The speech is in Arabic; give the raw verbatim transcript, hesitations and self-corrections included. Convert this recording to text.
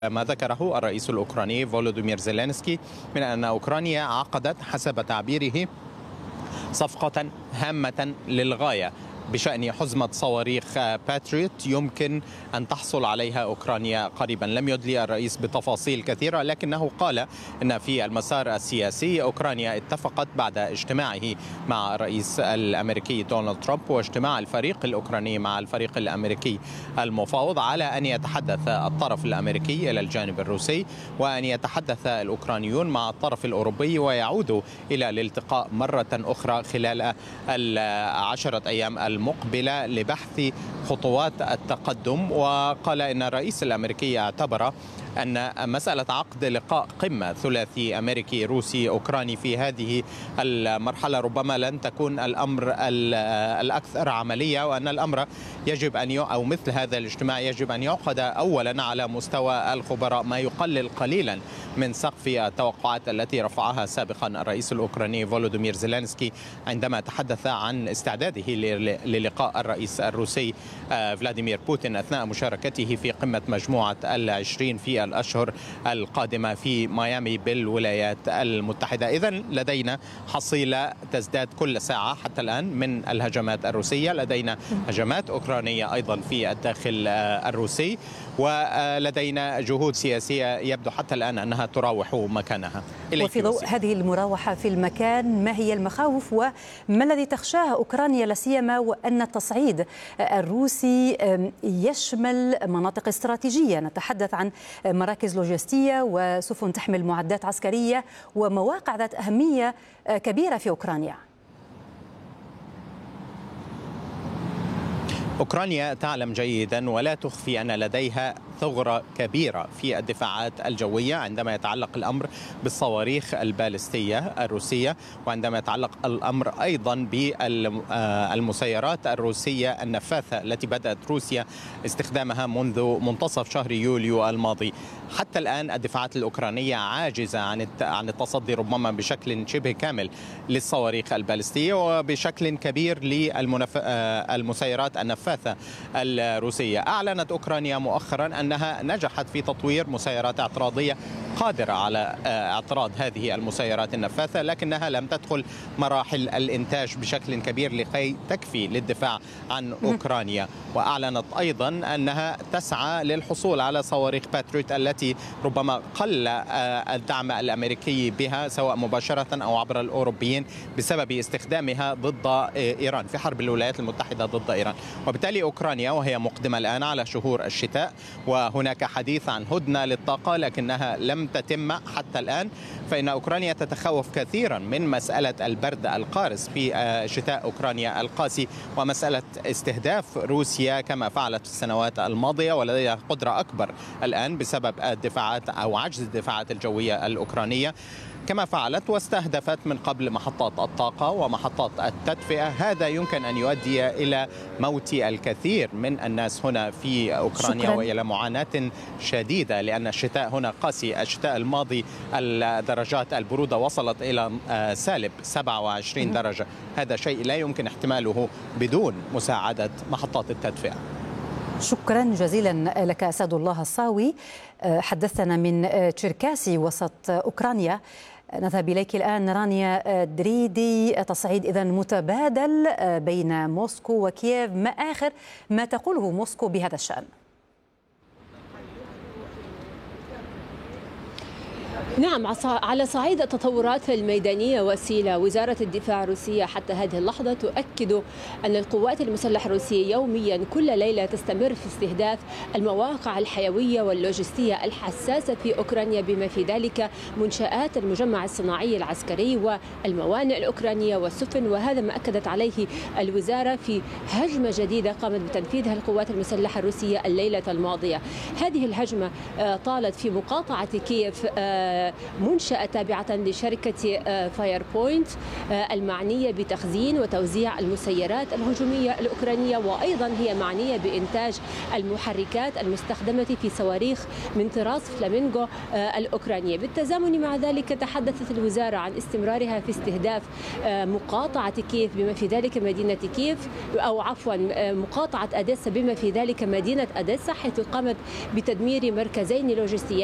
ما ذكره الرئيس الأوكراني فولوديمير زيلينسكي من أن أوكرانيا عقدت حسب تعبيره صفقة هامة للغاية بشأن حزمة صواريخ باتريوت يمكن أن تحصل عليها أوكرانيا قريبا. لم يدلي الرئيس بتفاصيل كثيرة، لكنه قال أن في المسار السياسي أوكرانيا اتفقت بعد اجتماعه مع الرئيس الأمريكي دونالد ترامب واجتماع الفريق الأوكراني مع الفريق الأمريكي المفاوض على أن يتحدث الطرف الأمريكي إلى الجانب الروسي وأن يتحدث الأوكرانيون مع الطرف الأوروبي ويعودوا إلى الالتقاء مرة أخرى خلال العشرة أيام المقبلة لبحث خطوات التقدم. وقال إن الرئيس الأمريكي اعتبر أن مسألة عقد لقاء قمة ثلاثي أمريكي روسي أوكراني في هذه المرحلة ربما لن تكون الأمر الأكثر عملية، وأن الأمر يجب أن أو مثل هذا الاجتماع يجب أن يعقد أولا على مستوى الخبراء، ما يقلل قليلا من سقف التوقعات التي رفعها سابقا الرئيس الأوكراني فولوديمير زيلينسكي عندما تحدث عن استعداده للقاء الرئيس الروسي فلاديمير بوتين أثناء مشاركته في قمة مجموعة العشرين في الأشهر القادمة في ميامي بالولايات المتحدة. إذن لدينا حصيلة تزداد كل ساعة حتى الآن من الهجمات الروسية، لدينا هجمات أوكرانية أيضا في الداخل الروسي، ولدينا جهود سياسية يبدو حتى الآن أنها تراوح مكانها. وفي ضوء هذه المراوحة في المكان، ما هي المخاوف وما الذي تخشاه أوكرانيا، لا سيما وأن التصعيد الروسي يشمل مناطق استراتيجية؟ نتحدث عن مراكز لوجستية وسفن تحمل معدات عسكرية ومواقع ذات أهمية كبيرة في أوكرانيا. أوكرانيا تعلم جيدا ولا تخفي أن لديها ثغرة كبيرة في الدفاعات الجوية عندما يتعلق الأمر بالصواريخ البالستية الروسية، وعندما يتعلق الأمر أيضا بالمسيرات الروسية النفاثة التي بدأت روسيا استخدامها منذ منتصف شهر يوليو الماضي. حتى الآن الدفاعات الأوكرانية عاجزة عن عن التصدي ربما بشكل شبه كامل للصواريخ البالستية وبشكل كبير للمسيرات النفاثة الروسية. أعلنت أوكرانيا مؤخرا أنها نجحت في تطوير مسيرات اعتراضية قادرة على اعتراض هذه المسيرات النفاثة، لكنها لم تدخل مراحل الإنتاج بشكل كبير لكي تكفي للدفاع عن أوكرانيا. وأعلنت أيضا أنها تسعى للحصول على صواريخ باتريوت التي ربما قل الدعم الأمريكي بها سواء مباشرة أو عبر الأوروبيين بسبب استخدامها ضد إيران في حرب الولايات المتحدة ضد إيران. وبالتالي أوكرانيا وهي مقدمة الآن على شهور الشتاء وهناك حديث عن هدنة للطاقة لكنها لم تتم حتى الآن، فإن أوكرانيا تتخوف كثيرا من مسألة البرد القارس في شتاء أوكرانيا القاسي ومسألة استهداف روسيا كما فعلت في السنوات الماضية، ولديها قدرة أكبر الآن بسبب الدفاعات أو عجز الدفاعات الجوية الأوكرانية كما فعلت واستهدفت من قبل محطات الطاقة ومحطات التدفئة. هذا يمكن أن يؤدي إلى موت الكثير من الناس هنا في أوكرانيا شكرا. وإلى معاناة شديدة لأن الشتاء هنا قاسي. الشتاء الماضي درجات البرودة وصلت إلى سالب سبعة وعشرين درجة، هذا شيء لا يمكن احتماله بدون مساعدة محطات التدفئة. شكرا جزيلا لك أسد الله الصاوي، حدثنا من تشيركاسي وسط أوكرانيا. نذهب إليك الآن رانيا دريدي. تصعيد إذن متبادل بين موسكو وكييف، ما آخر ما تقوله موسكو بهذا الشأن؟ نعم، على صعيد التطورات الميدانية وسيلة، وزارة الدفاع الروسية حتى هذه اللحظة تؤكد أن القوات المسلحة الروسية يوميا كل ليلة تستمر في استهداف المواقع الحيوية واللوجستية الحساسة في أوكرانيا بما في ذلك منشآت المجمع الصناعي العسكري والموانئ الأوكرانية والسفن، وهذا ما أكدت عليه الوزارة في هجمة جديدة قامت بتنفيذها القوات المسلحة الروسية الليلة الماضية. هذه الهجمة طالت في مقاطعة كييف منشأة تابعة لشركة فاير بوينت المعنية بتخزين وتوزيع المسيرات الهجومية الأوكرانية، وأيضا هي معنية بإنتاج المحركات المستخدمة في صواريخ من طراز فلامينغو الأوكرانية. بالتزامن مع ذلك تحدثت الوزارة عن استمرارها في استهداف مقاطعة كييف بما في ذلك مدينة كييف أو عفوا مقاطعة أديسا بما في ذلك مدينة أديسا، حيث قامت بتدمير مركزين لوجستيين